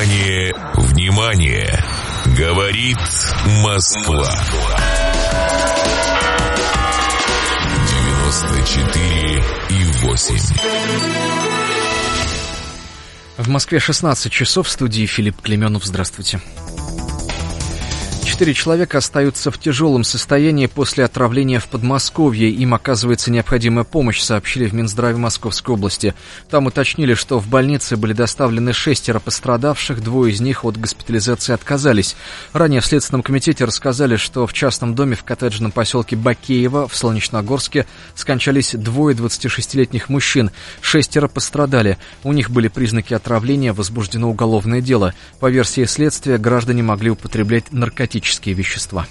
Внимание, внимание! Говорит Москва. 94,8. В Москве 16 часов. В студии Филипп Клеменов. Здравствуйте. 4 человека остаются в тяжелом состоянии после отравления в Подмосковье. Им оказывается необходимая помощь, сообщили в Минздраве Московской области. Там уточнили, что в больнице были доставлены 6 пострадавших, 2 из них от госпитализации отказались. Ранее в Следственном комитете рассказали, что в частном доме в коттеджном поселке Бакеево в Солнечногорске скончались 2 26-летних мужчин. 6 пострадали. У них были признаки отравления, возбуждено уголовное дело. По версии следствия, граждане могли употреблять наркотические вещества.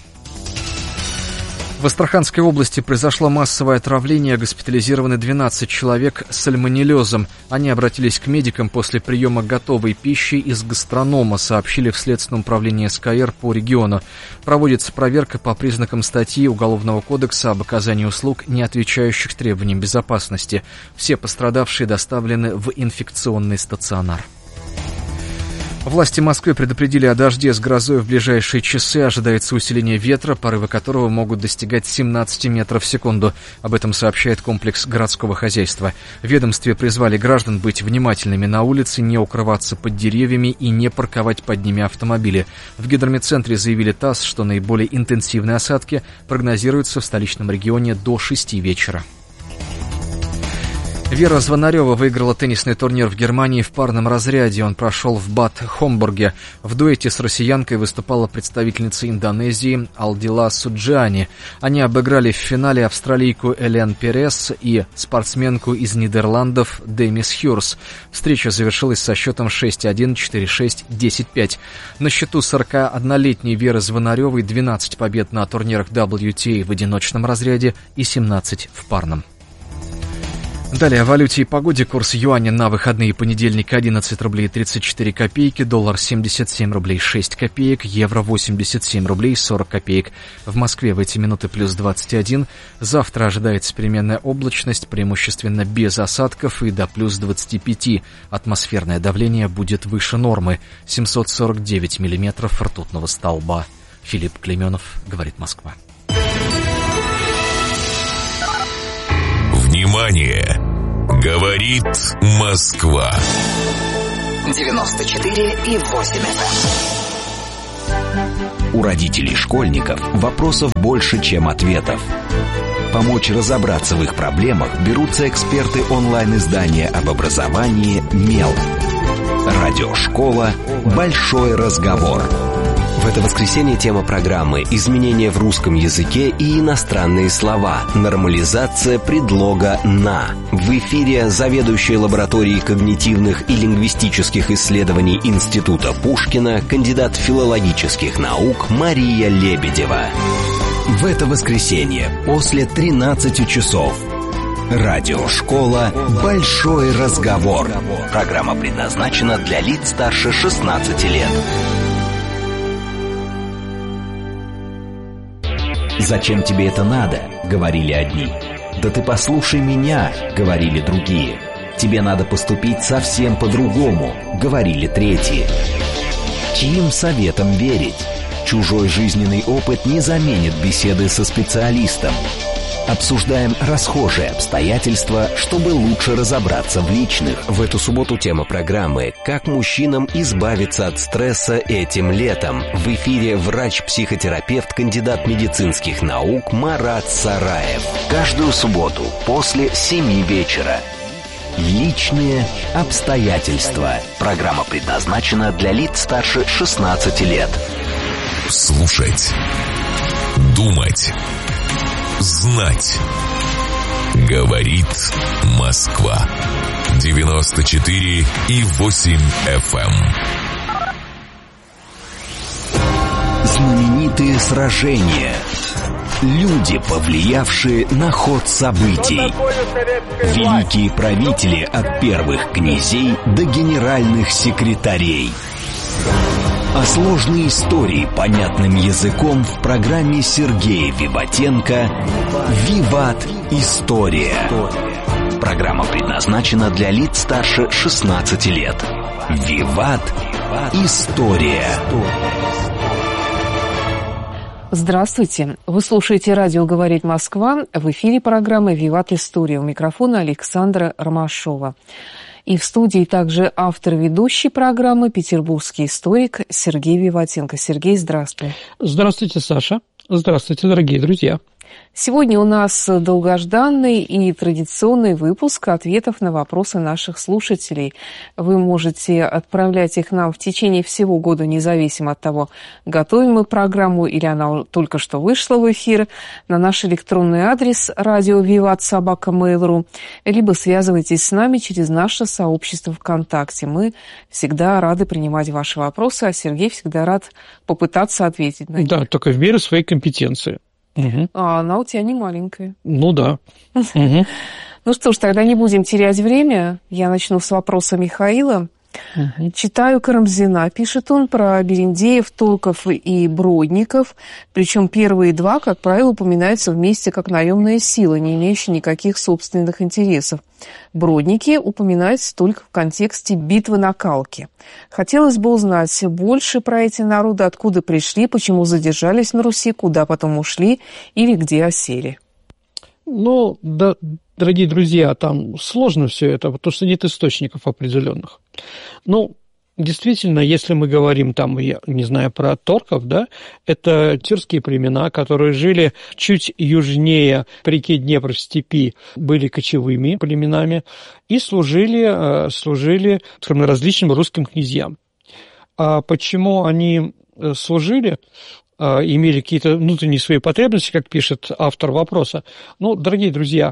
В Астраханской области произошло массовое отравление, госпитализированы 12 человек с сальмонеллезом. Они обратились к медикам после приема готовой пищи из гастронома, сообщили в Следственном управлении СКР по региону. Проводится проверка по признакам статьи Уголовного кодекса об оказании услуг, не отвечающих требованиям безопасности. Все пострадавшие доставлены в инфекционный стационар. Власти Москвы предупредили о дожде с грозой в ближайшие часы. Ожидается усиление ветра, порывы которого могут достигать 17 метров в секунду. Об этом сообщает комплекс городского хозяйства. В ведомстве призвали граждан быть внимательными на улице, не укрываться под деревьями и не парковать под ними автомобили. В гидрометцентре заявили ТАСС, что наиболее интенсивные осадки прогнозируются в столичном регионе до 6 вечера. Вера Звонарева выиграла теннисный турнир в Германии в парном разряде. Он прошел в Бад Хомбурге. В дуэте с россиянкой выступала представительница Индонезии Алдила Суджани. Они обыграли в финале австралийку Элен Перес и спортсменку из Нидерландов Демис Хюрс. Встреча завершилась со счетом 6-1, 4-6, 10-5. На счету 41-летней Веры Звонаревой 12 побед на турнирах WTA в одиночном разряде и 17 в парном. Далее о валюте и погоде. Курс юаня на выходные: понедельник 11 рублей 34 копейки, доллар 77 рублей 6 копеек, евро 87 рублей 40 копеек. В Москве в эти минуты плюс 21. Завтра ожидается переменная облачность, преимущественно без осадков, и до плюс 25. Атмосферное давление будет выше нормы. 749 миллиметров ртутного столба. Филипп Клеменов, говорит Москва. Внимание! Говорит Москва. 94,8. У родителей школьников вопросов больше, чем ответов. Помочь разобраться в их проблемах берутся эксперты онлайн-издания об образовании «Мел». Радиошкола «Большой разговор». В это воскресенье тема программы «Изменения в русском языке и иностранные слова. Нормализация предлога «на». В эфире заведующая лабораторией когнитивных и лингвистических исследований Института Пушкина, кандидат филологических наук Мария Лебедева. В это воскресенье после 13 часов. Радиошкола «Большой разговор». Программа предназначена для лиц старше 16 лет. «Зачем тебе это надо?» — говорили одни. «Да ты послушай меня!» — говорили другие. «Тебе надо поступить совсем по-другому!» — говорили третьи. Чьим советам верить? Чужой жизненный опыт не заменит беседы со специалистом. Обсуждаем расхожие обстоятельства, чтобы лучше разобраться в личных. В эту субботу тема программы «Как мужчинам избавиться от стресса этим летом». В эфире врач-психотерапевт, кандидат медицинских наук Марат Сараев. Каждую субботу после 7 вечера. Личные обстоятельства. Программа предназначена для лиц старше 16 лет. Слушать, думать, знать. Говорит Москва. 94,8 FM. Знаменитые сражения. Люди, повлиявшие на ход событий. Великие правители от первых князей до генеральных секретарей. О сложной истории понятным языком в программе Сергея Виватенко «Виват. История». Программа предназначена для лиц старше 16 лет. «Виват. История. Здравствуйте. Вы слушаете радио «Говорит Москва». В эфире программа «Виват История». У микрофона Александра Ромашова. И в студии также автор-ведущей программы, петербургский историк Сергей Виватенко. Сергей, здравствуй. Здравствуйте, Саша. Здравствуйте, дорогие друзья. Сегодня у нас долгожданный и традиционный выпуск ответов на вопросы наших слушателей. Вы можете отправлять их нам в течение всего года, независимо от того, готовим мы программу или она только что вышла в эфир, на наш электронный адрес radio@vivat@mail.ru, либо связывайтесь с нами через наше сообщество ВКонтакте. Мы всегда рады принимать ваши вопросы, а Сергей всегда рад попытаться ответить на них. Да, только в меру своей компетенции. Угу. А она у тебя не маленькая. Ну да. Угу. Ну что ж, тогда не будем терять время. Я начну с вопроса Михаила. Угу. Читаю Карамзина. Пишет он про берендеев, толков и бродников. Причем первые два, как правило, упоминаются вместе как наемная сила, не имеющая никаких собственных интересов. Бродники упоминаются только в контексте битвы на Калке. Хотелось бы узнать больше про эти народы, откуда пришли, почему задержались на Руси, куда потом ушли или где осели. Ну, да, дорогие друзья, там сложно все это, потому что нет источников определенных. Ну, действительно, если мы говорим там, я не знаю, про торков, да, это тюркские племена, которые жили чуть южнее по реке Днепр в степи, были кочевыми племенами и служили различным русским князьям. А почему они служили? Имели какие-то внутренние свои потребности, как пишет автор вопроса. Ну, дорогие друзья,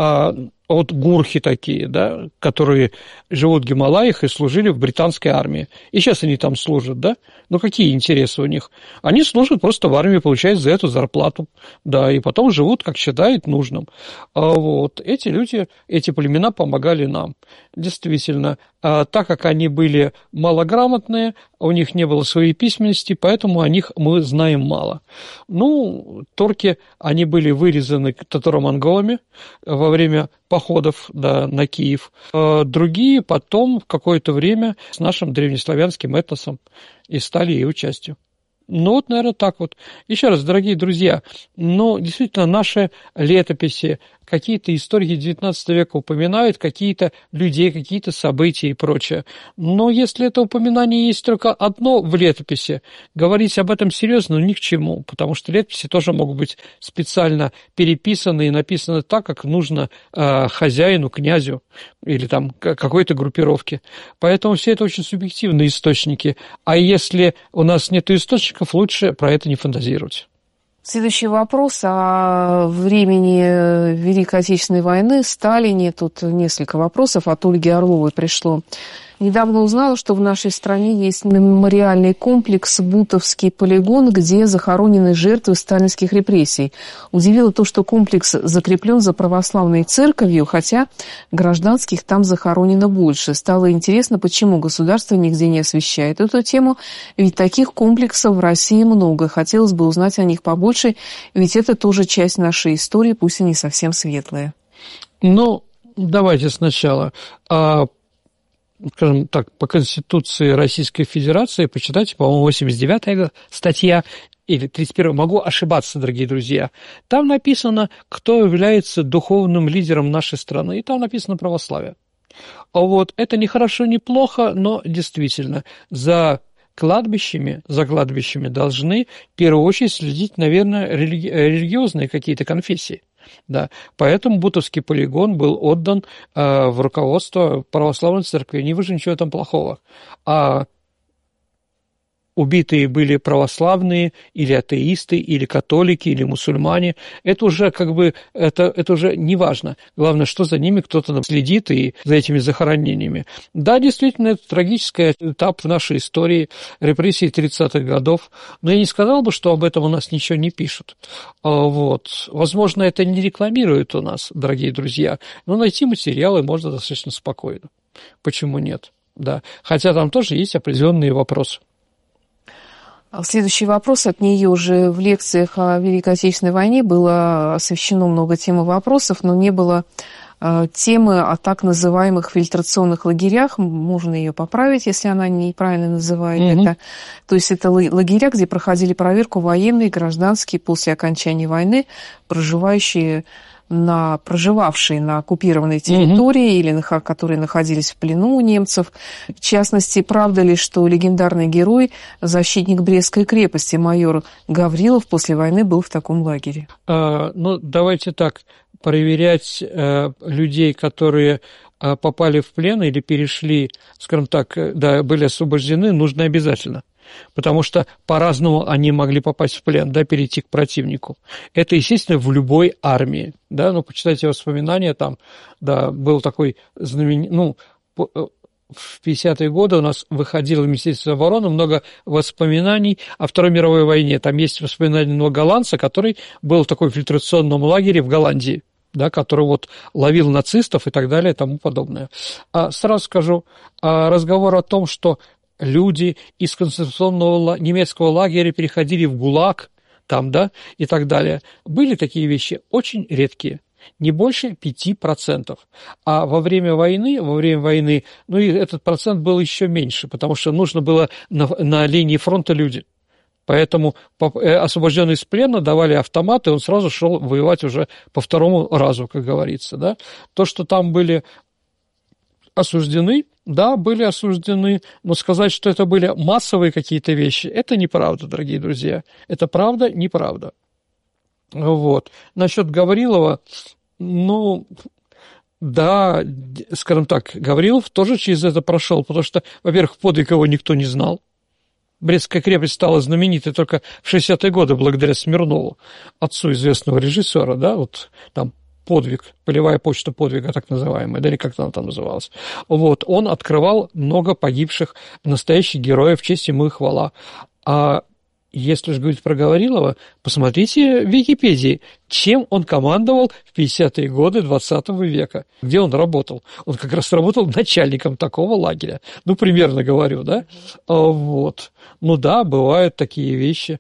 вот гурхи такие, да, которые живут в Гималаях и служили в британской армии. И сейчас они там служат, да? Ну, какие интересы у них? Они служат просто в армии, получают за эту зарплату, да, и потом живут, как считают нужным. Вот. Эти люди, эти племена помогали нам. Действительно, так как они были малограмотные, у них не было своей письменности, поэтому о них мы знаем мало. Ну, торки, они были вырезаны татаро-монголами во время походов, да, на Киев. Другие потом в какое-то время с нашим древнеславянским этносом и стали ее частью. Ну, вот, наверное, так вот. Еще раз, дорогие друзья, ну, действительно, наши летописи, какие-то историки XIX века упоминают какие-то людей, какие-то события и прочее. Но если это упоминание есть только одно в летописи, говорить об этом серьезно ни к чему, потому что летописи тоже могут быть специально переписаны и написаны так, как нужно хозяину, князю или там какой-то группировке. Поэтому все это очень субъективные источники. А если у нас нет источников, лучше про это не фантазировать. Следующий вопрос о времени Великой Отечественной войны, Сталине. Тут несколько вопросов от Ольги Орловой пришло. Недавно узнала, что в нашей стране есть мемориальный комплекс «Бутовский полигон», где захоронены жертвы сталинских репрессий. Удивило то, что комплекс закреплен за православной церковью, хотя гражданских там захоронено больше. Стало интересно, почему государство нигде не освещает эту тему, ведь таких комплексов в России много. Хотелось бы узнать о них побольше, ведь это тоже часть нашей истории, пусть и не совсем светлая. Ну, давайте сначала. Скажем так, по Конституции Российской Федерации, почитайте, по-моему, 89-я статья или 31-я, могу ошибаться, дорогие друзья. Там написано, кто является духовным лидером нашей страны, и там написано православие. Вот, это не хорошо, не плохо, но действительно, за кладбищами должны в первую очередь следить, наверное, религиозные какие-то конфессии. Да, поэтому Бутовский полигон был отдан в руководство православной церкви. Не вижу ничего там плохого. А убитые были православные, или атеисты, или католики, или мусульмане. Это уже это уже не важно. Главное, что за ними кто-то следит и за этими захоронениями. Да, действительно, это трагический этап в нашей истории, репрессии 30-х годов. Но я не сказал бы, что об этом у нас ничего не пишут. Вот. Возможно, это не рекламируют у нас, дорогие друзья, но найти материалы можно достаточно спокойно. Почему нет? Да. Хотя там тоже есть определенные вопросы. Следующий вопрос от нее уже в лекциях о Великой Отечественной войне было освещено много тем и вопросов, но не было темы о так называемых фильтрационных лагерях. Можно ее поправить, если она неправильно называет это. То есть это лагеря, где проходили проверку военные, гражданские после окончания войны, проживавшие на оккупированной территории или которые находились в плену у немцев. В частности, правда ли, что легендарный герой, защитник Брестской крепости, майор Гаврилов, после войны был в таком лагере? Давайте так. Проверять людей, которые попали в плен или перешли, скажем так, были освобождены, нужно обязательно. Потому что по-разному они могли попасть в плен, перейти к противнику. Это, естественно, в любой армии. Почитайте воспоминания, там, был такой знаменитый, в 50-е годы у нас выходило в Министерстве обороны много воспоминаний о Второй мировой войне. Там есть воспоминания одного голландца, который был в таком фильтрационном лагере в Голландии, который ловил нацистов и так далее и тому подобное. Сразу скажу, разговор о том, что люди из концентрационного немецкого лагеря переходили в ГУЛАГ, и так далее, были такие вещи очень редкие. Не больше 5%. А во время войны, и этот процент был еще меньше, потому что нужно было на линии фронта люди. Поэтому освобожденный из плена давали автомат, и он сразу шел воевать уже по второму разу, как говорится. То, что там были осуждены, были осуждены, но сказать, что это были массовые какие-то вещи, это неправда, дорогие друзья. Это правда, неправда. Насчет Гаврилова, скажем так, Гаврилов тоже через это прошел, потому что, во-первых, подвиг его никто не знал. Брестская крепость стала знаменитой только в 60-е годы благодаря Смирнову, отцу известного режиссера, там подвиг, полевая почта подвига, так называемая, или как она там называлась. Он открывал много погибших настоящих героев, честь ему и хвала. А если же говорить про Гаврилова, посмотрите в Википедии, чем он командовал в 50-е годы 20 века, где он работал. Он как раз работал начальником такого лагеря. Примерно говорю, бывают такие вещи.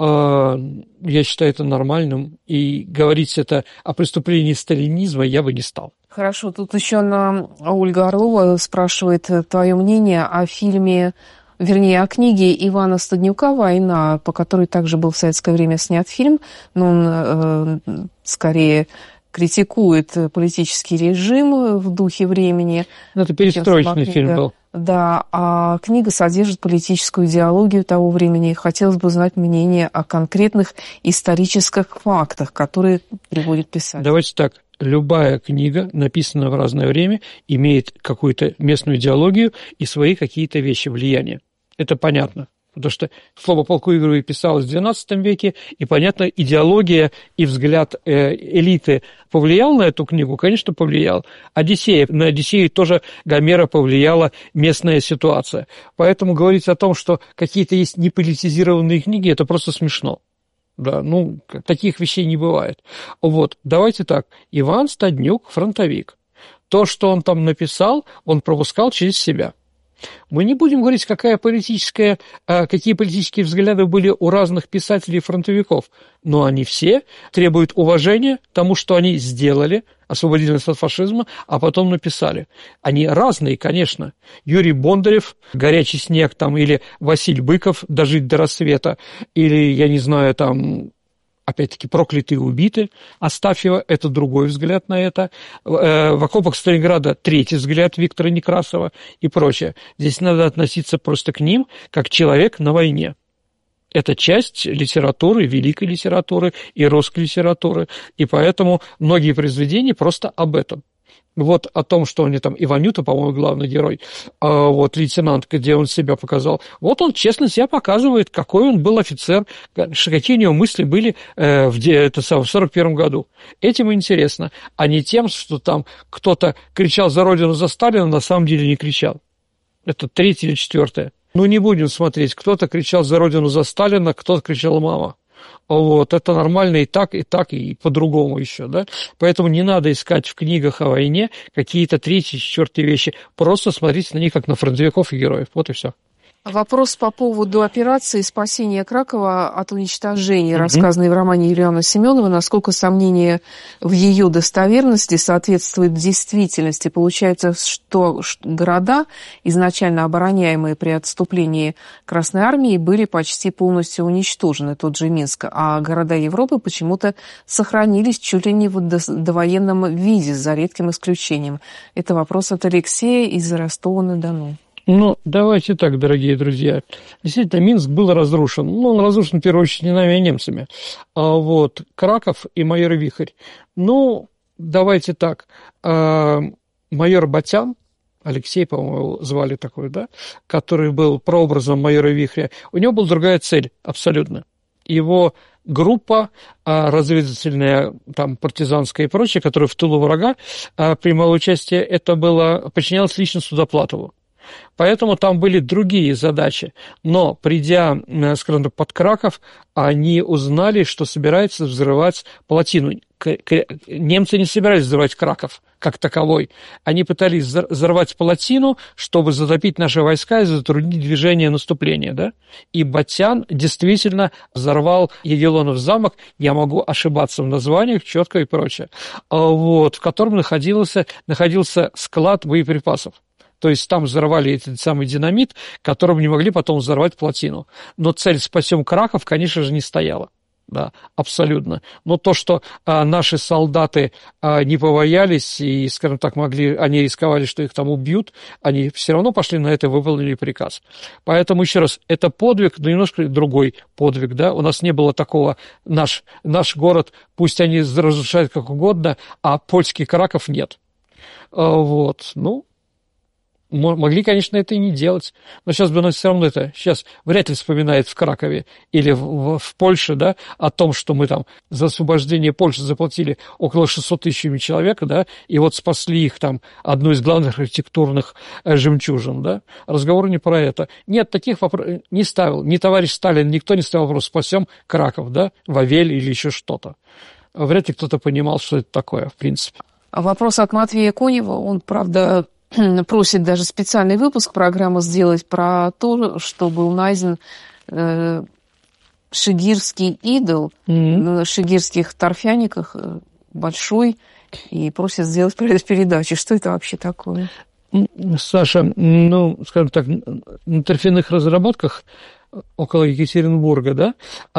Я считаю это нормальным, и говорить это о преступлении сталинизма я бы не стал. Хорошо, тут еще Ольга Орлова спрашивает твое мнение о фильме, о книге Ивана Стаднюка «Война», по которой также был в советское время снят фильм, но он скорее критикует политический режим в духе времени. Это перестроечный фильм был. Да, а книга содержит политическую идеологию того времени. Хотелось бы узнать мнение о конкретных исторических фактах, которые приводит писатель. Давайте так. Любая книга, написанная в разное время, имеет какую-то местную идеологию и свои какие-то вещи, влияния. Это понятно. Потому что слово «полку Игоревой» писалось в XII веке, и, понятно, идеология и взгляд элиты повлиял на эту книгу? Конечно, повлиял. На «Одиссею» тоже Гомера повлияла местная ситуация. Поэтому говорить о том, что какие-то есть неполитизированные книги, это просто смешно. Таких вещей не бывает. Давайте так. Иван Стаднюк – фронтовик. То, что он там написал, он пропускал через себя. Мы не будем говорить, какие политические взгляды были у разных писателей и фронтовиков, но они все требуют уважения тому, что они сделали, освободили нас от фашизма, а потом написали. Они разные, конечно. Юрий Бондарев, «Горячий снег», или Василий Быков, «Дожить до рассвета», или, я не знаю, опять-таки, «Проклятые убиты» Астафьева, это другой взгляд на это. В окопах Сталинграда третий взгляд Виктора Некрасова и прочее. Здесь надо относиться просто к ним, как человек на войне. Это часть литературы, великой литературы и русской литературы, и поэтому многие произведения просто об этом. О том, что он там Иванюта, по-моему, главный герой, лейтенант, где он себя показал. Он честно себя показывает, какой он был офицер, какие у него мысли были в 1941 году. Этим и интересно, а не тем, что там кто-то кричал за Родину, за Сталина, на самом деле не кричал. Это третье или четвертое. Не будем смотреть, кто-то кричал за Родину, за Сталина, кто-то кричал «мама». Это нормально и так, и по-другому еще, Поэтому не надо искать в книгах о войне какие-то третьи, четвертые вещи. Просто смотрите на них, как на фронтовиков и героев. И все. Вопрос по поводу операции спасения Кракова от уничтожения, рассказанной в романе Юлианы Семеновой. Насколько сомнение в ее достоверности соответствует действительности? Получается, что города, изначально обороняемые при отступлении Красной Армии, были почти полностью уничтожены, тот же Минск, а города Европы почему-то сохранились чуть ли не в довоенном виде, за редким исключением. Это вопрос от Алексея из Ростова-на-Дону. Ну, давайте так, дорогие друзья. Действительно, Минск был разрушен. Ну, он разрушен, в первую очередь, не нами, а немцами. Вот. Краков и майор Вихрь. Ну, давайте так. Майор Батян, Алексей, по-моему, звали такой, да, который был прообразом майора Вихря, у него была другая цель абсолютно. Его группа разведывательная, там, партизанская и прочее, которая в тылу врага принимала участие, это было, подчинялось лично Судоплатову. Поэтому там были другие задачи. Но, придя, скажем так, под Краков, они узнали, что собирается взрывать плотину. Немцы не собирались взрывать Краков как таковой. Они пытались взорвать плотину, чтобы затопить наши войска и затруднить движение наступления. Да? И Батян действительно взорвал Ягеллонов замок, я могу ошибаться в названиях, четко и прочее, вот, в котором находился склад боеприпасов. То есть там взорвали этот самый динамит, которым не могли потом взорвать плотину. Но цель «спасем Краков», конечно же, не стояла. Да, абсолютно. Но то, что наши солдаты не побоялись и, скажем так, они рисковали, что их там убьют, они все равно пошли на это и выполнили приказ. Поэтому, еще раз, это подвиг, но немножко другой подвиг. Да? У нас не было такого, наш город, пусть они разрушают как угодно, а польский Краков нет. Вот, ну... Могли, конечно, это и не делать, но сейчас бы нас все равно это, сейчас вряд ли вспоминает в Кракове или в Польше, да, о том, что мы там за освобождение Польши заплатили около 600 тысячами человек, да, и вот спасли их там, одну из главных архитектурных жемчужин, да. Разговор не про это. Нет, таких вопросов не ставил, ни товарищ Сталин, никто не ставил вопрос, спасем Краков, да, Вавель или еще что-то. Вряд ли кто-то понимал, что это такое, в принципе. Вопрос от Матвея Конева, он, правда... просит даже специальный выпуск программы сделать про то, что был найден шигирский идол на шигирских торфяниках, большой, и просит сделать передачу. Что это вообще такое? Саша, ну, скажем так, на торфяных разработках около Екатеринбурга, да,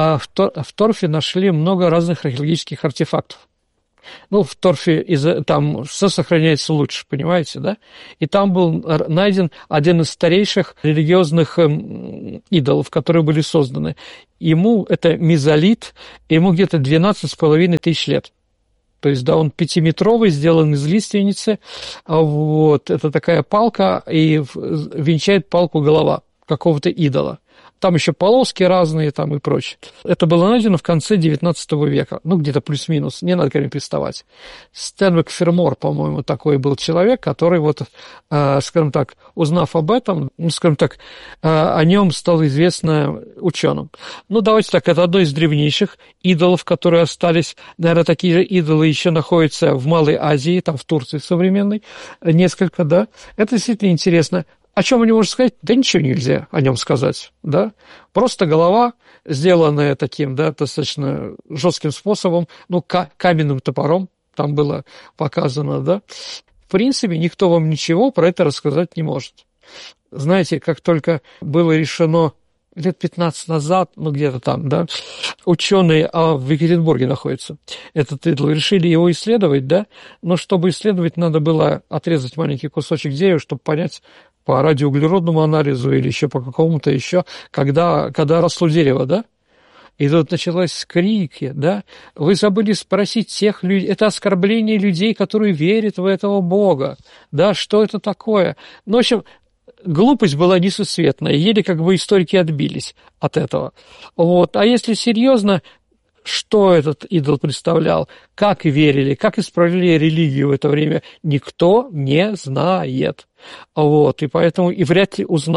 в торфе нашли много разных археологических артефактов. Ну, в торфе там все сохраняется лучше, понимаете, да? И там был найден один из старейших религиозных идолов, которые были созданы. Ему, это мезолит, ему где-то 12,5 тысяч лет. То есть, да, он 5-метровый, сделан из лиственницы, вот, это такая палка, и венчает палку голова какого-то идола. Там еще полоски разные там и прочее. Это было найдено в конце XIX века, ну, где-то плюс-минус, не надо ко мне приставать. Стенвик Фермор, по-моему, такой был человек, который вот, скажем так, узнав об этом, ну, скажем так, о нем стало известно ученым. Ну, давайте так, это одно из древнейших идолов, которые остались. Наверное, такие же идолы еще находятся в Малой Азии, там в Турции современной, несколько, да. Это действительно интересно. О чем они можно сказать? Да ничего нельзя о нем сказать, да. Просто голова, сделанная таким, да, достаточно жестким способом, ну, каменным топором, там было показано, да. В принципе, никто вам ничего про это рассказать не может. Знаете, как только было решено лет 15 назад, ну, где-то там, да, ученые, в Екатеринбурге находятся, этот идол, решили его исследовать, да, но чтобы исследовать, надо было отрезать маленький кусочек дерева, чтобы понять, по радиоуглеродному анализу или еще по какому-то еще, когда росло дерево, да? И тут началось крики, да? Вы забыли спросить тех людей, это оскорбление людей, которые верят в этого Бога, да? Что это такое? Ну, в общем, глупость была несусветная, еле как бы историки отбились от этого. Вот. А если серьезно, что этот идол представлял, как верили, как исправляли религию в это время, никто не знает. Вот, и поэтому и вряд ли узнает.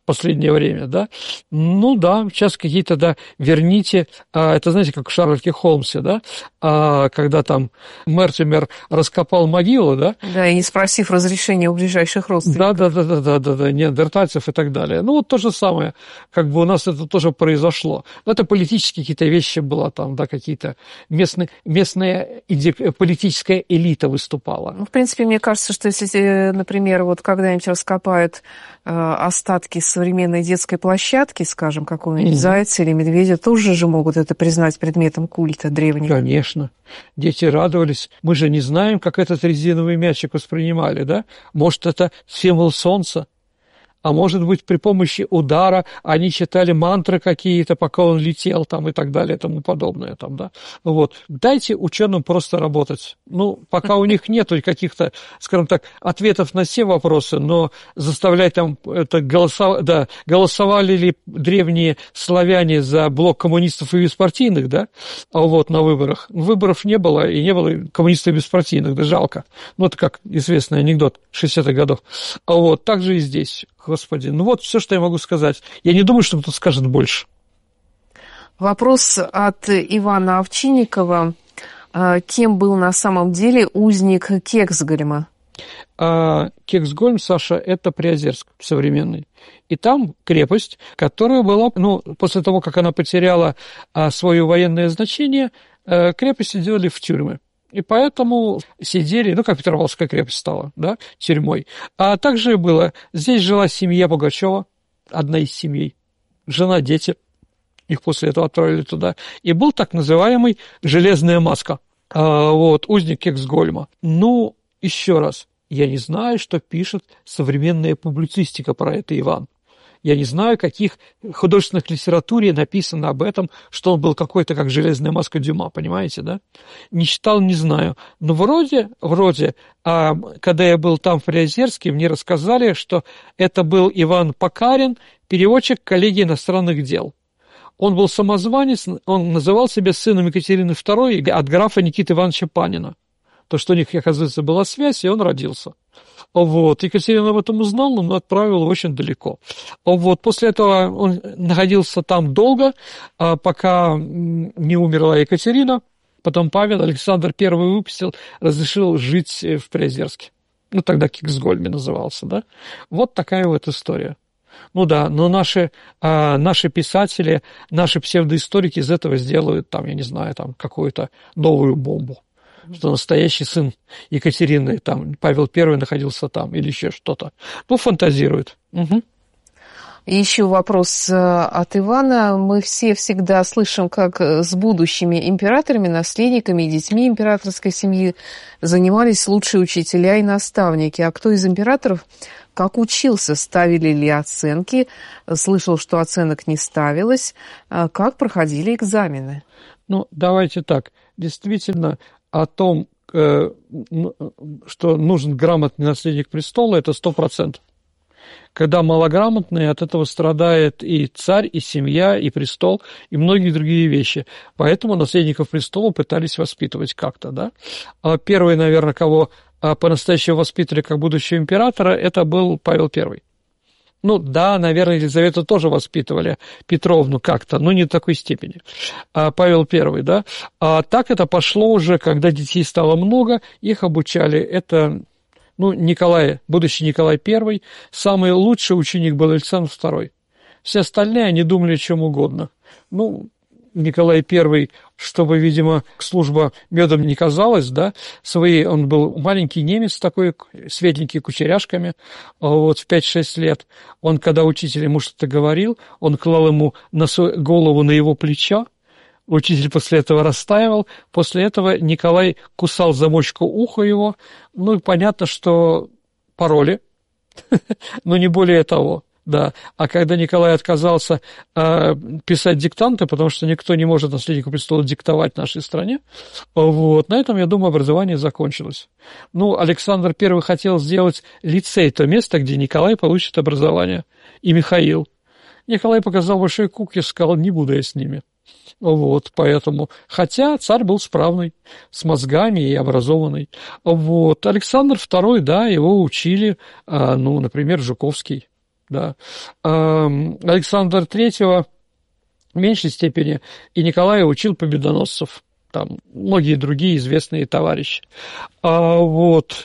последнее время, да. Ну да, сейчас какие-то, да, верните, это, знаете, как в Шерлоке Холмсе, да, когда там Мертимер раскопал могилу, да. Да, и не спросив разрешения у ближайших родственников. Да, неандертальцев и так далее. Ну вот то же самое, как бы у нас это тоже произошло. Но это политические какие-то вещи было там, да, какие-то местная политическая элита выступала. Ну, в принципе, мне кажется, что если, например, вот когда-нибудь раскопают остатки современной детской площадки, скажем, какого-нибудь зайца или медведя, тоже же могут это признать предметом культа древних. Конечно. Дети радовались. Мы же не знаем, как этот резиновый мячик воспринимали, да? Может, это символ солнца? А может быть, при помощи удара они читали мантры какие-то, пока он летел там и так далее и тому подобное там, да. Вот. Дайте ученым просто работать. Ну, пока у них нет каких-то, скажем так, ответов на все вопросы, но заставлять там это голосовали ли древние славяне за блок коммунистов и беспартийных, да, вот на выборах. Выборов не было, и не было коммунистов и беспартийных, да жалко. Ну, это как известный анекдот 60-х годов. Вот, так же и здесь. Господи, ну вот все, что я могу сказать. Я не думаю, что кто-то скажет больше. Вопрос от Ивана Овчинникова. Кем был на самом деле узник Кексгольма? Кексгольм, Саша, это Приозерск современный. И там крепость, которая была, после того, как она потеряла свое военное значение, крепости делали в тюрьмы. И поэтому сидели, как Петропавловская крепость стала, да, тюрьмой. А также было, здесь жила семья Пугачева, одна из семей, жена, дети, их после этого отправили туда. И был так называемый «железная маска», узник Кексгольма. Ну, еще раз, я не знаю, что пишет современная публицистика про это, Иван. Я не знаю, каких художественных литературе написано об этом, что он был какой-то, как железная маска Дюма, понимаете, да? Не читал, не знаю. Но вроде, когда я был там в Приозерске, мне рассказали, что это был Иван Покарин, переводчик коллегии иностранных дел. Он был самозванец, он называл себя сыном Екатерины II от графа Никиты Ивановича Панина. То, что у них, оказывается, была связь, и он родился. Вот. Екатерина об этом узнала, но отправила очень далеко. Вот. После этого он находился там долго, пока не умерла Екатерина. Потом Павел, Александр I выпустил, разрешил жить в Приозерске. Тогда Кексгольме назывался, да. Вот такая вот история. Но наши писатели, наши псевдоисторики из этого сделают, я не знаю, какую-то новую бомбу. Что настоящий сын Екатерины, Павел I находился там, или еще что-то. Фантазируют. Угу. И еще вопрос от Ивана. Мы все всегда слышим, как с будущими императорами, наследниками и детьми императорской семьи занимались лучшие учителя и наставники. А кто из императоров как учился? Ставили ли оценки? Слышал, что оценок не ставилось. Как проходили экзамены? Давайте так. Действительно, о том, что нужен грамотный наследник престола, это 100%. Когда малограмотный, от этого страдает и царь, и семья, и престол, и многие другие вещи. Поэтому наследников престола пытались воспитывать как-то, да. Первый, наверное, кого по-настоящему воспитывали как будущего императора, это был Павел I. Наверное, Елизавету тоже воспитывали, Петровну как-то, но не в такой степени. Павел I, да. А так это пошло уже, когда детей стало много, их обучали. Это, будущий Николай I, самый лучший ученик был Александр II. Все остальные, они думали о чем угодно. Николай I, чтобы, видимо, служба медом не казалась, да, он был маленький немец такой, светленький, кучеряшками, в 5-6 лет. Он, когда учитель ему что-то говорил, он клал ему голову на его плечо, учитель после этого растаивал, после этого Николай кусал замочку уха его, и понятно, что пароли, но не более того. Да, а когда Николай отказался писать диктанты, потому что никто не может наследнику престола диктовать в нашей стране, на этом, я думаю, образование закончилось. Александр I хотел сделать лицей, то место, где Николай получит образование, и Михаил. Николай показал большой кук и сказал, не буду я с ними. Поэтому, хотя царь был справный, с мозгами и образованный. Александр II, да, его учили, например, Жуковский. да. Александра III в меньшей степени, и Николай учил победоносцев, там многие другие известные товарищи. Вот.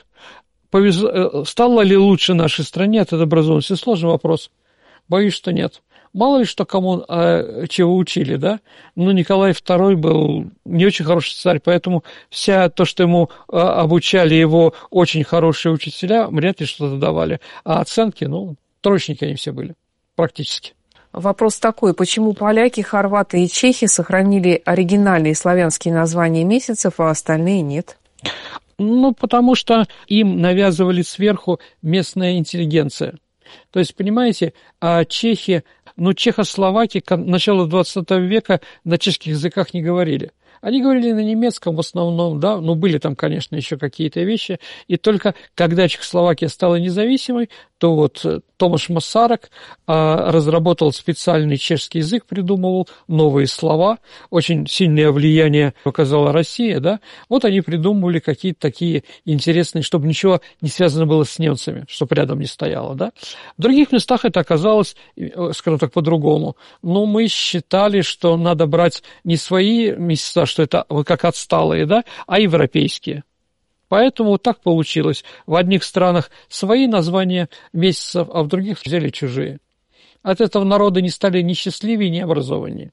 Стало ли лучше нашей стране от этой образованности? Сложный вопрос. Боюсь, что нет. Мало ли что кому чего учили, да? Но Николай II был не очень хороший царь, поэтому вся то, что ему обучали его очень хорошие учителя, вряд ли что-то давали. А оценки, троечники они все были, практически. Вопрос такой, почему поляки, хорваты и чехи сохранили оригинальные славянские названия месяцев, а остальные нет? Потому что им навязывали сверху местная интеллигенция. То есть, понимаете, чехи, чехословаки начала 20 века на чешских языках не говорили. Они говорили на немецком в основном, да, были там, конечно, еще какие-то вещи. И только когда Чехословакия стала независимой, то вот Томаш Масарек разработал специальный чешский язык, придумывал новые слова. Очень сильное влияние оказала Россия, да. Вот они придумывали какие-то такие интересные, чтобы ничего не связано было с немцами, чтобы рядом не стояло, да. В других местах это оказалось, скажем так, по-другому. Но мы считали, что надо брать не свои месяца, что это как отсталые, да, а европейские. Поэтому вот так получилось. В одних странах свои названия месяцев, а в других взяли чужие. От этого народы не стали ни счастливее, ни образованнее.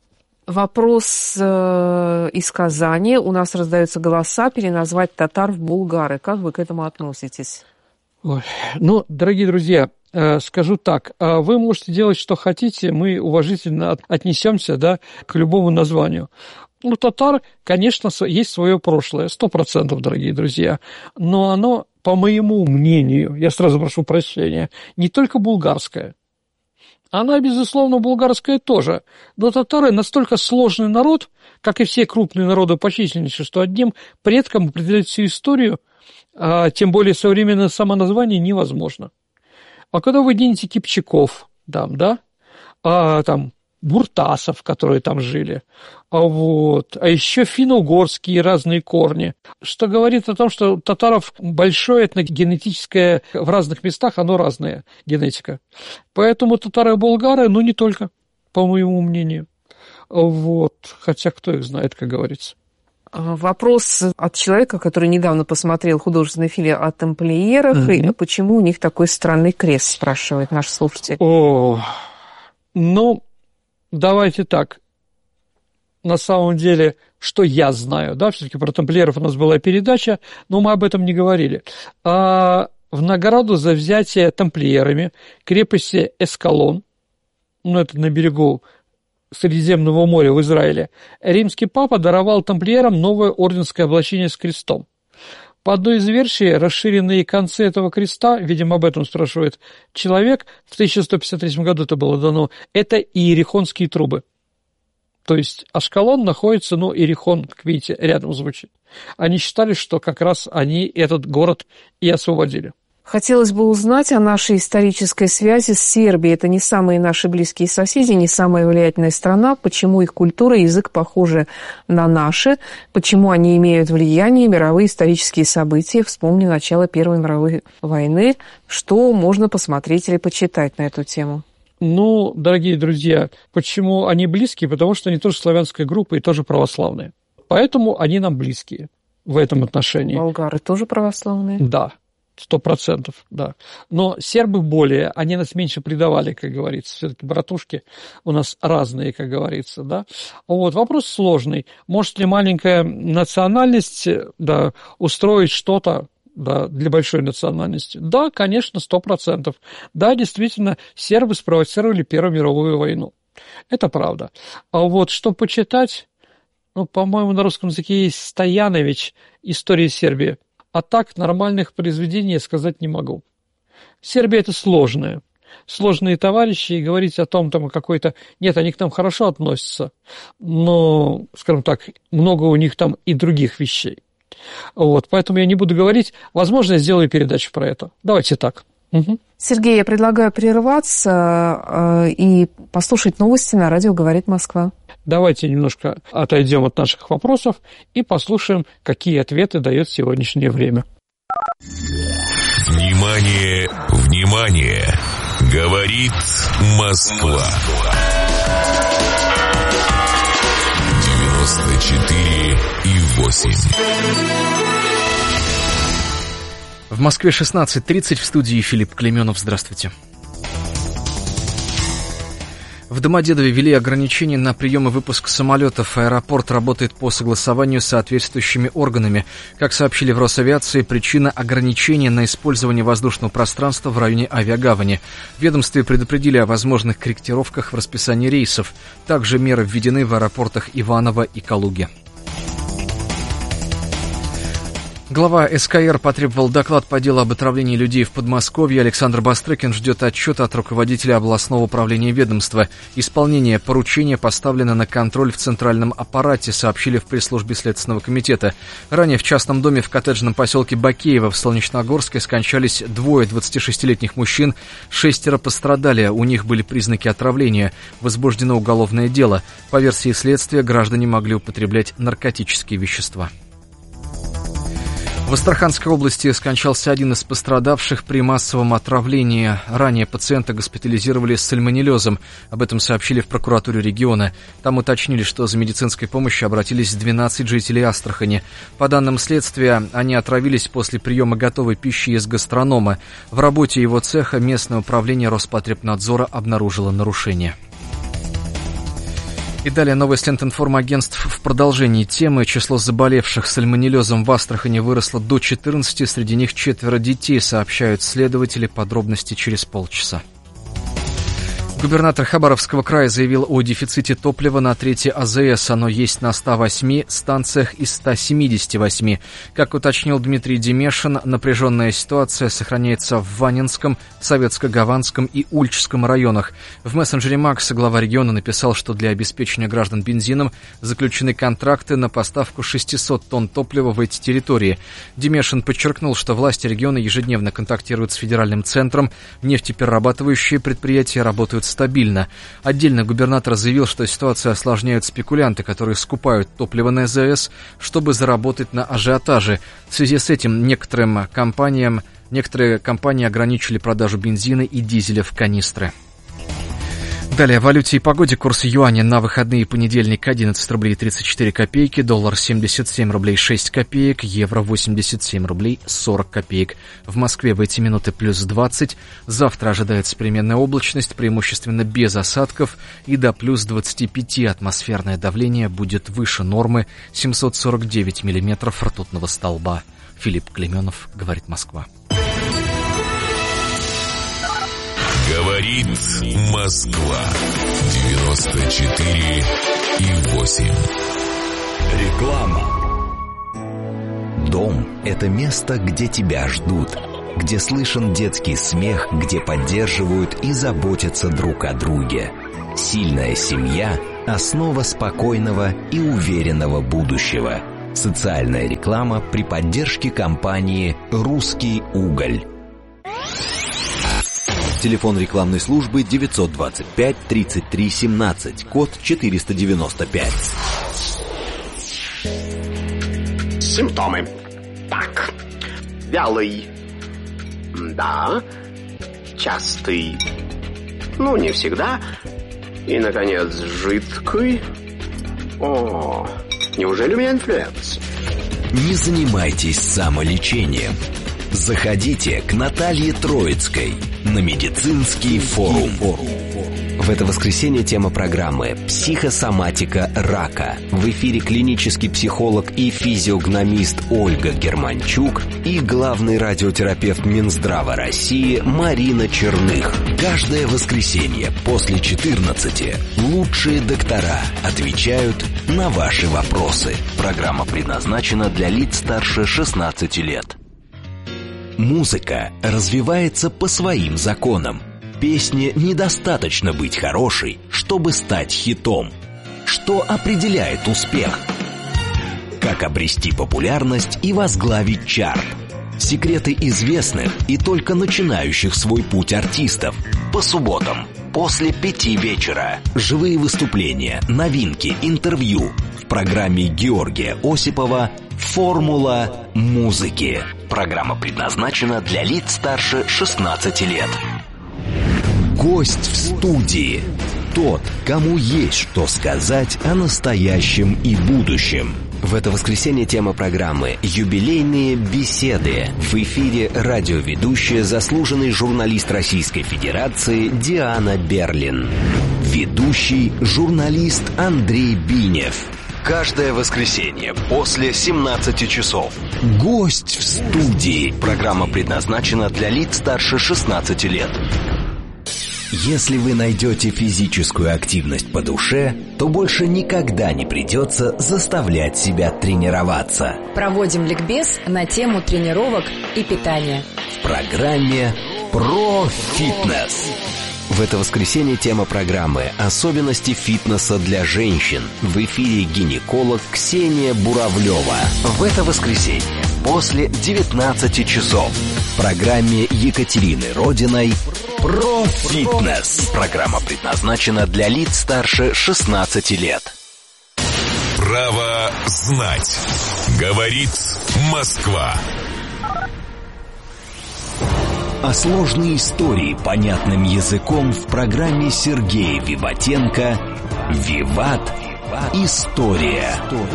Вопрос из Казани. У нас раздаются голоса переназвать татар в булгары. Как вы к этому относитесь? Ой, дорогие друзья, скажу так, вы можете делать, что хотите, мы уважительно отнесемся, да, к любому названию. Татар, конечно, есть свое прошлое, 100%, дорогие друзья, но оно, по моему мнению, я сразу прошу прощения, не только булгарское. Она, безусловно, булгарская тоже, но татары настолько сложный народ, как и все крупные народы по численности, что одним предкам определять всю историю, тем более современное самоназвание, невозможно. А когда вы денете кипчаков, там, буртасов, которые там жили, а еще финно-угорские разные корни, что говорит о том, что татаров большое этногенетическое, в разных местах оно разная генетика. Поэтому татары и булгары, не только, по моему мнению. Хотя кто их знает, как говорится. Вопрос от человека, который недавно посмотрел художественный фильм о тамплиерах, и почему у них такой странный крест, спрашивает наш слушатель. Давайте так. На самом деле, что я знаю, да, все-таки про тамплиеров у нас была передача, но мы об этом не говорили. В награду за взятие тамплиерами крепости Эскалон, это на берегу Средиземного моря в Израиле, римский папа даровал тамплиерам новое орденское облачение с крестом. По одной из версий, расширенные концы этого креста, видимо, об этом спрашивает человек, в 1153 году это было дано, это иерихонские трубы. То есть Ашкалон находится, Иерихон, как видите, рядом звучит. Они считали, что как раз они этот город и освободили. Хотелось бы узнать о нашей исторической связи с Сербией. Это не самые наши близкие соседи, не самая влиятельная страна. Почему их культура и язык похожи на наши? Почему они имеют влияние, мировые исторические события? Вспомни начало Первой мировой войны. Что можно посмотреть или почитать на эту тему? Дорогие друзья, почему они близкие? Потому что они тоже славянская группа и тоже православные. Поэтому они нам близкие в этом отношении. Болгары тоже православные? Да. 100%, да. Но сербы более, они нас меньше предавали, как говорится. Все-таки братушки у нас разные, как говорится, да. Вопрос сложный. Может ли маленькая национальность, да, устроить что-то, да, для большой национальности? Да, конечно, 100%. Да, действительно, сербы спровоцировали Первую мировую войну. Это правда. Что почитать? По-моему, на русском языке есть Стоянович «История Сербии». А так нормальных произведений я сказать не могу. Сербия – это сложные товарищи, и говорить о том, там какой-то... Нет, они к нам хорошо относятся, но, скажем так, много у них там и других вещей. Поэтому я не буду говорить. Возможно, я сделаю передачу про это. Давайте так. Угу. Сергей, я предлагаю прерваться и послушать новости на радио «Говорит Москва». Давайте немножко отойдем от наших вопросов и послушаем, какие ответы дает сегодняшнее время. Внимание, внимание! Говорит Москва. 94,8. В Москве 16:30, в студии Филипп Клеменов. Здравствуйте. В Домодедове ввели ограничения на прием и выпуск самолетов. Аэропорт работает по согласованию с соответствующими органами. Как сообщили в Росавиации, причина ограничения на использование воздушного пространства в районе авиагавани. В ведомстве предупредили о возможных корректировках в расписании рейсов. Также меры введены в аэропортах Иваново и Калуги. Глава СКР потребовал доклад по делу об отравлении людей в Подмосковье. Александр Бастрыкин ждет отчета от руководителя областного управления ведомства. Исполнение поручения поставлено на контроль в центральном аппарате, сообщили в пресс-службе Следственного комитета. Ранее в частном доме в коттеджном поселке Бакеево в Солнечногорске скончались двое 26-летних мужчин, 6 пострадали, у них были признаки отравления. Возбуждено уголовное дело. По версии следствия, граждане могли употреблять наркотические вещества. В Астраханской области скончался один из пострадавших при массовом отравлении. Ранее пациента госпитализировали с сальмонеллезом. Об этом сообщили в прокуратуре региона. Там уточнили, что за медицинской помощью обратились 12 жителей Астрахани. По данным следствия, они отравились после приема готовой пищи из гастронома. В работе его цеха местное управление Роспотребнадзора обнаружило нарушения. И далее новость Лентинформагентств в продолжении темы. Число заболевших сальмонеллезом в Астрахани выросло до 14, среди них 4 детей, сообщают следователи. Подробности через полчаса. Губернатор Хабаровского края заявил о дефиците топлива на 3 АЗС. Оно есть на 108 станциях из 178. Как уточнил Дмитрий Демешин, напряженная ситуация сохраняется в Ванинском, Советско-Гаванском и Ульчском районах. В мессенджере Макс глава региона написал, что для обеспечения граждан бензином заключены контракты на поставку 600 тонн топлива в эти территории. Демешин подчеркнул, что власти региона ежедневно контактируют с федеральным центром. Нефтеперерабатывающие предприятия работают стабильно. Отдельно губернатор заявил, что ситуацию осложняют спекулянты, которые скупают топливо на АЗС, чтобы заработать на ажиотаже. В связи с этим некоторые компании ограничили продажу бензина и дизеля в канистры. Далее о валюте и погоде. Курс юаня на выходные и понедельник 11 рублей 34 копейки, доллар 77 рублей 6 копеек, евро 87 рублей 40 копеек. В Москве в эти минуты плюс 20. Завтра ожидается переменная облачность, преимущественно без осадков, и до плюс 25 атмосферное давление будет выше нормы 749 миллиметров ртутного столба. Филипп Клеменов, говорит Москва. Говорит Москва. 94,8. Реклама. Дом – это место, где тебя ждут, где слышен детский смех, где поддерживают и заботятся друг о друге. Сильная семья – основа спокойного и уверенного будущего. Социальная реклама при поддержке компании «Русский уголь». Телефон рекламной службы 925 33 17, код 495. Симптомы. Так. Вялый. Да. Частый. Ну, не всегда. И, наконец, жидкий. О, неужели у меня инфлюенс? Не занимайтесь самолечением. Заходите к Наталье Троицкой на медицинский форум. В это воскресенье тема программы «Психосоматика рака». В эфире клинический психолог и физиогномист Ольга Германчук и главный радиотерапевт Минздрава России Марина Черных. Каждое воскресенье после 14 лучшие доктора отвечают на ваши вопросы. Программа предназначена для лиц старше 16 лет. Музыка развивается по своим законам. Песне недостаточно быть хорошей, чтобы стать хитом. Что определяет успех? Как обрести популярность и возглавить чарт? Секреты известных и только начинающих свой путь артистов. По субботам после 5 вечера. Живые выступления, новинки, интервью. В программе Георгия Осипова «Формула музыки». Программа предназначена для лиц старше 16 лет. Гость в студии. Тот, кому есть что сказать о настоящем и будущем. В это воскресенье тема программы «Юбилейные беседы». В эфире радиоведущая, заслуженный журналист Российской Федерации Диана Берлин. Ведущий журналист Андрей Бинев. Каждое воскресенье после 17 часов. Гость в студии. Программа предназначена для лиц старше 16 лет. Если вы найдете физическую активность по душе, то больше никогда не придется заставлять себя тренироваться. Проводим ликбез на тему тренировок и питания. В программе «Про фитнес». В это воскресенье тема программы «Особенности фитнеса для женщин». В эфире гинеколог Ксения Буравлева. В это воскресенье после 19 часов. В программе Екатерины Родиной «Про фитнес». Программа предназначена для лиц старше 16 лет. Право знать. Говорит Москва. А сложные истории понятным языком в программе Сергея Виватенко «Виват. История».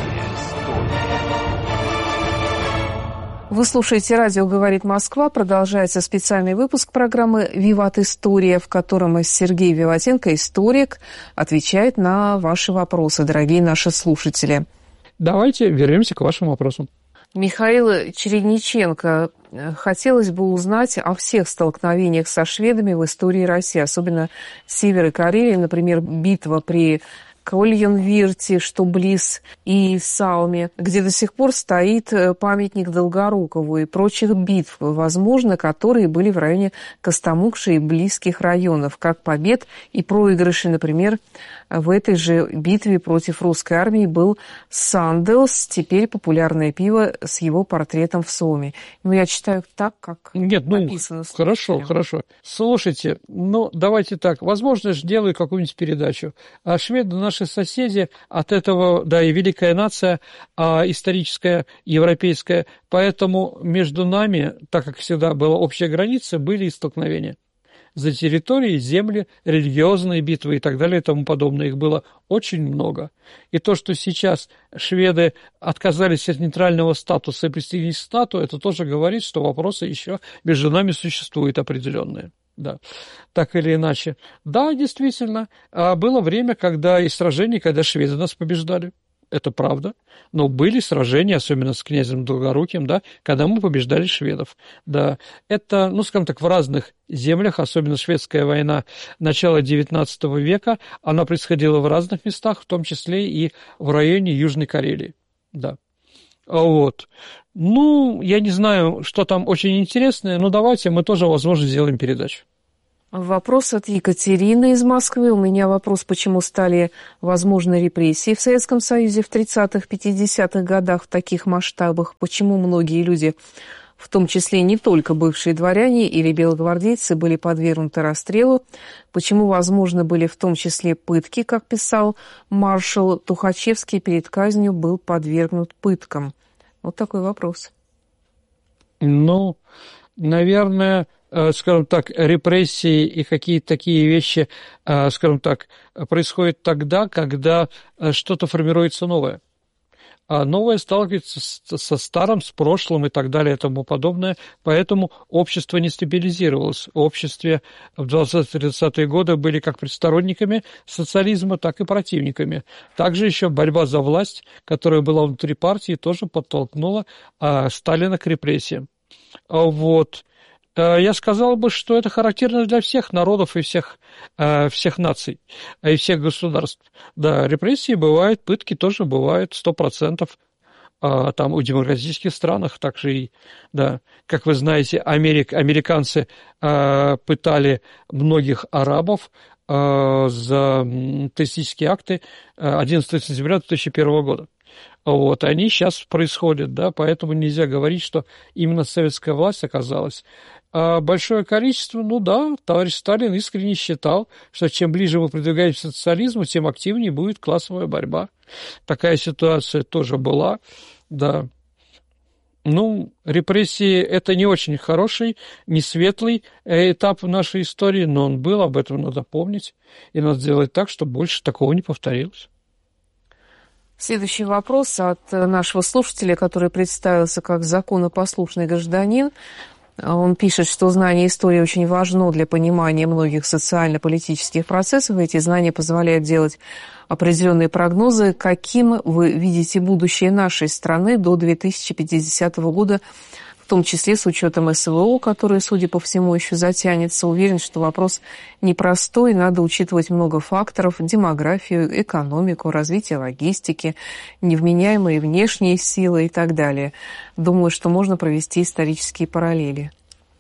Вы слушаете «Радио говорит Москва». Продолжается специальный выпуск программы «Виват. История», в котором Сергей Виватенко, историк, отвечает на ваши вопросы, дорогие наши слушатели. Давайте вернемся к вашим вопросам. Михаил Чередниченко. Хотелось бы узнать о всех столкновениях со шведами в истории России, особенно Севера Карелии, например, битва при Кольенвирте, что близ, и Сауме, где до сих пор стоит памятник Долгорукову, и прочих битв, возможно, которые были в районе Костомукши и близких районов, как побед и проигрыши, например, в этой же битве против русской армии был Санделс, теперь популярное пиво с его портретом в Соме. Ну, я читаю так, как написано. Хорошо. Слушайте, давайте так. Возможно, я делаю какую-нибудь передачу. А шведы наши соседи, от этого, да, и великая нация, историческая, европейская. Поэтому между нами, так как всегда была общая граница, были и столкновения. За территории, земли, религиозные битвы и так далее и тому подобное. Их было очень много. И то, что сейчас шведы отказались от нейтрального статуса и присоединились к НАТО, это тоже говорит, что вопросы еще между нами существуют определенные. Да, так или иначе. Да, действительно, было время, когда и сражения, когда шведы нас побеждали. Это правда. Но были сражения, особенно с князем Долгоруким, да, когда мы побеждали шведов. Да, это, скажем так, в разных землях, особенно шведская война начала XIX века, она происходила в разных местах, в том числе и в районе Южной Карелии. Да. Вот. Я не знаю, что там очень интересное, но давайте мы тоже, возможно, сделаем передачу. Вопрос от Екатерины из Москвы. У меня вопрос, почему стали возможны репрессии в Советском Союзе в 30-х, 50-х годах в таких масштабах? Почему многие люди, в том числе не только бывшие дворяне или белогвардейцы, были подвергнуты расстрелу? Почему возможны были в том числе пытки, как писал маршал Тухачевский, перед казнью был подвергнут пыткам? Вот такой вопрос. Наверное, скажем так, репрессии и какие-то такие вещи, скажем так, происходят тогда, когда что-то формируется новое. А новое сталкивается со старым, с прошлым и так далее и тому подобное, поэтому общество не стабилизировалось. В обществе в 20-30-е годы были как сторонниками социализма, так и противниками. Также еще борьба за власть, которая была внутри партии, тоже подтолкнула Сталина к репрессиям. Вот. Я сказал бы, что это характерно для всех народов и всех наций, и всех государств. Да, репрессии бывают, пытки тоже бывают, 100%. Там в демократических странах также и, да, как вы знаете, американцы пытали многих арабов за террористические акты 11 сентября 2001 года. Вот, они сейчас происходят, да, поэтому нельзя говорить, что именно советская власть оказалась. Большое количество, товарищ Сталин искренне считал, что чем ближе мы продвигаемся к социализму, тем активнее будет классовая борьба. Такая ситуация тоже была, да. Ну, репрессии – это не очень хороший, не светлый этап в нашей истории, но он был, об этом надо помнить, и надо сделать так, чтобы больше такого не повторилось. Следующий вопрос от нашего слушателя, который представился как законопослушный гражданин. Он пишет, что знание истории очень важно для понимания многих социально-политических процессов. Эти знания позволяют делать определенные прогнозы. Каким вы видите будущее нашей страны до 2050 года, в том числе с учетом СВО, который, судя по всему, еще затянется? Уверен, что вопрос непростой, надо учитывать много факторов: демографию, экономику, развитие логистики, невменяемые внешние силы и так далее. Думаю, что можно провести исторические параллели.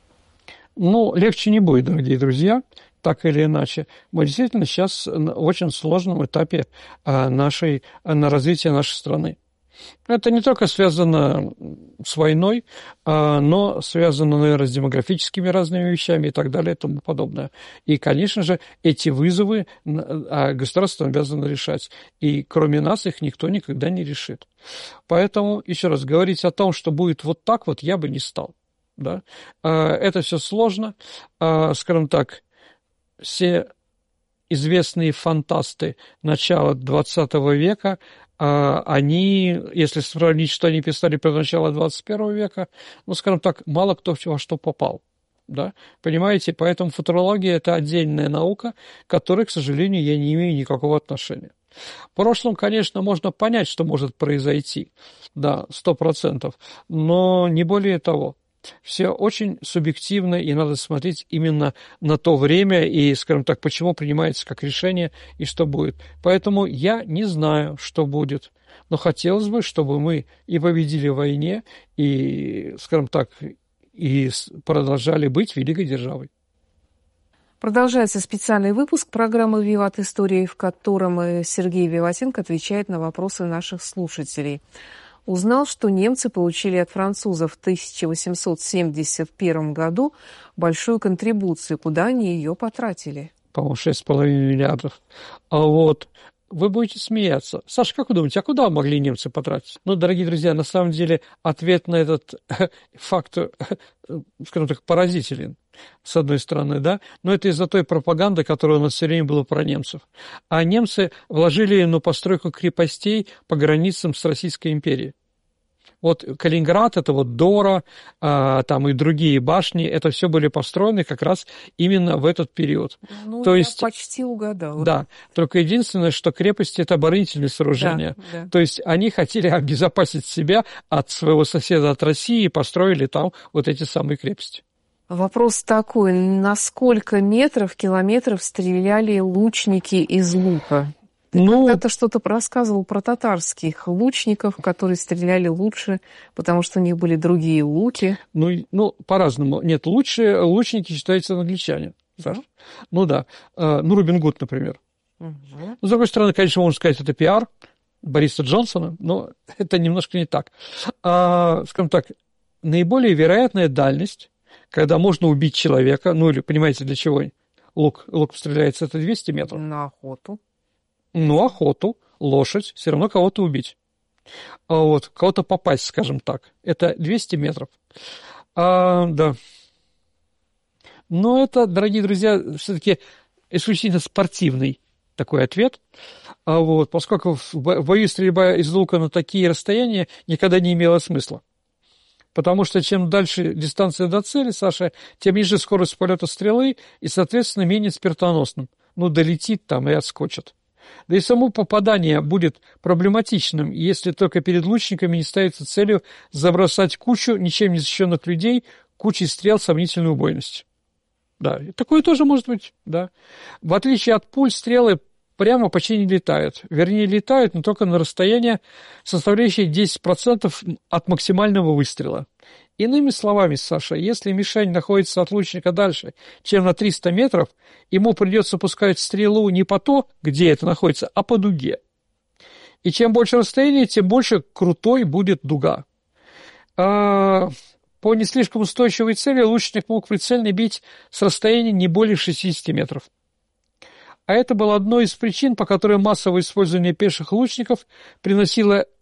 Ну, легче не будет, дорогие друзья, так или иначе. Мы действительно сейчас в очень сложном этапе на развитие нашей страны. Это не только связано с войной, но связано, наверное, с демографическими разными вещами и так далее и тому подобное. И, конечно же, эти вызовы государство обязано решать. И кроме нас их никто никогда не решит. Поэтому, еще раз, говорить о том, что будет вот так вот, я бы не стал. Да? Это все сложно. Скажем так, все известные фантасты начала XX века, они, если сравнить, что они писали про начало 21 века, ну, скажем так, мало кто во что попал. Да? Понимаете? Поэтому футурология – это отдельная наука, к которой, к сожалению, я не имею никакого отношения. В прошлом, конечно, можно понять, что может произойти, да, 100%, но не более того. Все очень субъективно, и надо смотреть именно на то время и, скажем так, почему принимается как решение и что будет. Поэтому я не знаю, что будет, но хотелось бы, чтобы мы и победили в войне, и, скажем так, и продолжали быть великой державой. Продолжается специальный выпуск программы «Виват Истории», в котором Сергей Виватенко отвечает на вопросы наших слушателей. Узнал, что немцы получили от французов в 1871 году большую контрибуцию. Куда они ее потратили? По-моему, 6,5 миллиардов. А вот вы будете смеяться. Саша, как вы думаете, а куда могли немцы потратить? Ну, дорогие друзья, на самом деле ответ на этот факт, скажем так, поразителен. С одной стороны, да, но это из-за той пропаганды, которая у нас все время была про немцев. А немцы вложили на постройку крепостей по границам с Российской империей. Вот Калининград, это вот Дора, там и другие башни, это все были построены как раз именно в этот период. Ну, то я есть, почти угадала. Да, только единственное, что крепости – это оборонительные сооружения. Да. То есть они хотели обезопасить себя от своего соседа, от России, и построили там вот эти самые крепости. Вопрос такой: на сколько метров, километров стреляли лучники из лука? Ты когда-то что-то рассказывал про татарских лучников, которые стреляли лучше, потому что у них были другие луки. Ну по-разному. Нет, лучшие лучники считаются англичане. Да? Ну да. Рубин Гуд, например. Угу. С другой стороны, конечно, можно сказать, это пиар Бориса Джонсона, но это немножко не так. Скажем так, наиболее вероятная дальность, когда можно убить человека, ну или, понимаете, для чего лук стреляется, это 200 метров. На охоту. Ну, охоту, лошадь, все равно кого-то убить. Вот, кого-то попасть, скажем так. Это 200 метров. Да. Но это, дорогие друзья, все-таки исключительно спортивный такой ответ. Вот, поскольку в бою стрельба из лука на такие расстояния никогда не имела смысла. Потому что чем дальше дистанция до цели, Саша, тем ниже скорость полета стрелы и, соответственно, менее смертоносным. Ну, долетит там и отскочит. Да и само попадание будет проблематичным, если только перед лучниками не ставится целью забросать кучу ничем не защищенных людей кучей стрел сомнительной убойности. Да, такое тоже может быть, да. В отличие от пуль, стрелы прямо почти не летают. Вернее, летают, но только на расстояние, составляющее 10% от максимального выстрела. Иными словами, Саша, если мишень находится от лучника дальше, чем на 300 метров, ему придется пускать стрелу не по то, где это находится, а по дуге. И чем больше расстояние, тем больше крутой будет дуга. По не слишком устойчивой цели лучник мог прицельно бить с расстояния не более 60 метров. А это было одной из причин, по которой массовое использование пеших лучников приносило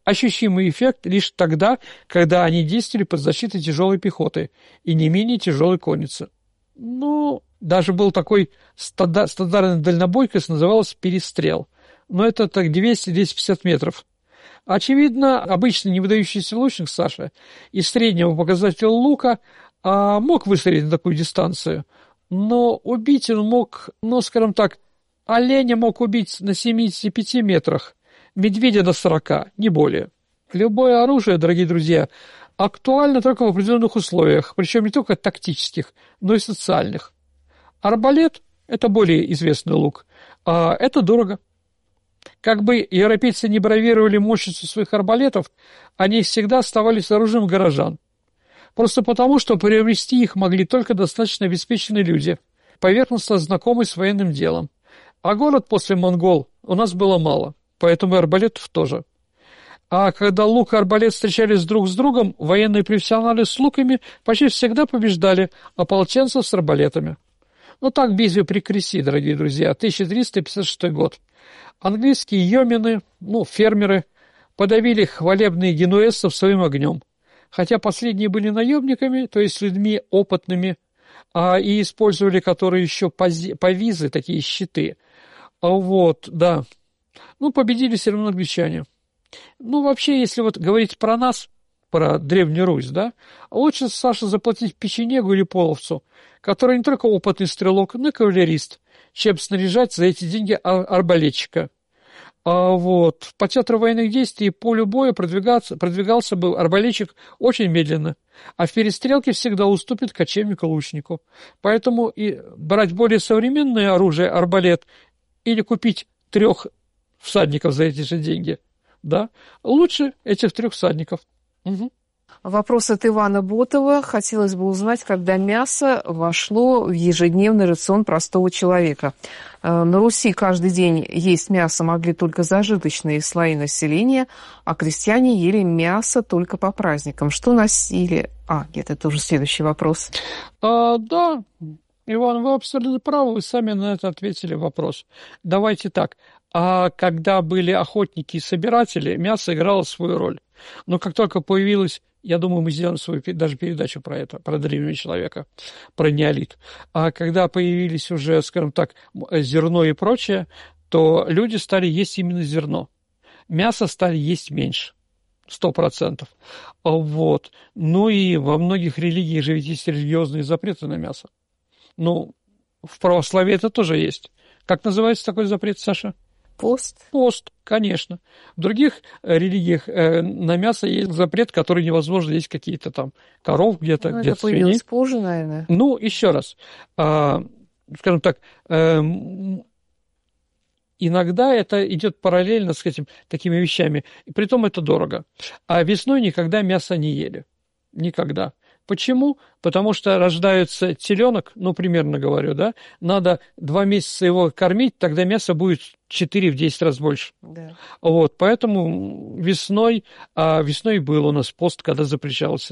ощутимый эффект лишь тогда, когда они действовали под защитой тяжелой пехоты и не менее тяжелой конницы. Ну, даже был такой стандартный дальнобойкость, называлась «Перестрел». Но это так 200-250 метров. Очевидно, обычно не выдающийся лучник Саша из среднего показателя лука мог выстрелить на такую дистанцию, но убить он мог, ну, скажем так, оленя мог убить на 75 метрах, медведя на 40, не более. Любое оружие, дорогие друзья, актуально только в определенных условиях, причем не только тактических, но и социальных. Арбалет – это более известный лук, а это дорого. Как бы европейцы не бравировали мощностью своих арбалетов, они всегда оставались оружием горожан. Просто потому, что приобрести их могли только достаточно обеспеченные люди, поверхностно знакомые с военным делом. А город после монгол у нас было мало, поэтому и арбалетов тоже. А когда лук и арбалет встречались друг с другом, военные профессионалы с луками почти всегда побеждали ополченцев с арбалетами. Ну так в битве при Креси, дорогие друзья, 1356 год. Английские йомены, фермеры, подавили хвалебные генуэзцев своим огнем. Хотя последние были наемниками, то есть людьми опытными, и использовали которые еще повизы, такие щиты. Да. Победили все равно англичане. Вообще, если говорить про нас, про Древнюю Русь, да, лучше, Саша, заплатить печенегу или половцу, который не только опытный стрелок, но и кавалерист, чем снаряжать за эти деньги арбалетчика. В театру военных действий и полю боя продвигался бы арбалетчик очень медленно, а в перестрелке всегда уступит кочевнику-лучнику. Поэтому и брать более современное оружие, арбалет, или купить 3 всадников за эти же деньги, да, лучше этих 3 всадников. Угу. Вопрос от Ивана Ботова. Хотелось бы узнать, когда мясо вошло в ежедневный рацион простого человека. На Руси каждый день есть мясо могли только зажиточные слои населения, а крестьяне ели мясо только по праздникам. Что носили? Нет, это уже следующий вопрос. Да, Иван, вы абсолютно правы, вы сами на это ответили вопрос. Давайте так. Когда были охотники и собиратели, мясо играло свою роль. Но как только появилось, я думаю, мы сделаем свою даже передачу про это, про древнего человека, про неолит. А когда появились уже, скажем так, зерно и прочее, то люди стали есть именно зерно. Мясо стали есть меньше, 100%. И во многих религиях же ведь есть религиозные запреты на мясо. В православии это тоже есть. Как называется такой запрет, Саша? Пост, конечно. В других религиях на мясо есть запрет, который невозможно есть какие-то там коров где-то, где-то это появилось позже, наверное. Еще раз. Скажем так, иногда это идет параллельно с такими вещами. И притом это дорого. А весной никогда мясо не ели. Никогда. Почему? Потому что рождается теленок, примерно говорю, да, надо 2 месяца его кормить, тогда мясо будет 4-10 раз больше. Да. Поэтому весной был у нас пост, когда запрещалось